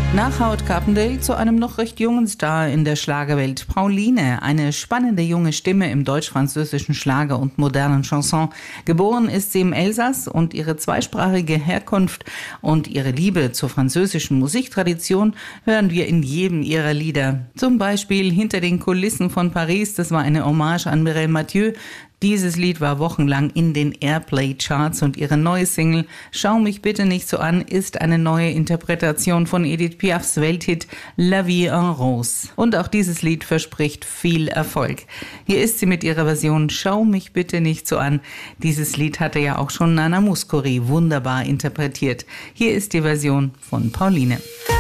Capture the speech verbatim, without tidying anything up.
Nach Howard Carpendale zu einem noch recht jungen Star in der Schlagerwelt. Pauline, eine spannende junge Stimme im deutsch-französischen Schlager und modernen Chanson. Geboren ist sie im Elsass und ihre zweisprachige Herkunft und ihre Liebe zur französischen Musiktradition hören wir in jedem ihrer Lieder. Zum Beispiel Hinter den Kulissen von Paris, das war eine Hommage an Mireille Mathieu. Dieses Lied war wochenlang in den Airplay-Charts und ihre neue Single Schau mich bitte nicht so an ist eine neue Interpretation von Edith Piafs Welthit La Vie en Rose. Und auch dieses Lied verspricht viel Erfolg. Hier ist sie mit ihrer Version Schau mich bitte nicht so an. Dieses Lied hatte ja auch schon Nana Mouskouri wunderbar interpretiert. Hier ist die Version von Pauline.